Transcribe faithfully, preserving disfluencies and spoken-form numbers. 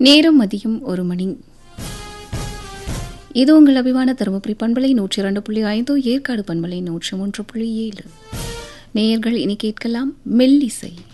நேரம் மதியம் ஒரு மணி. இது உங்கள் அபிமான தருமபுரி பண்பலை நூற்றி இரண்டு புள்ளி ஐந்து, ஏற்காடு பண்பலை நூற்றி மூன்று புள்ளி ஏழு. நேயர்கள் இனி கேட்கலாம் மெல்லிசை.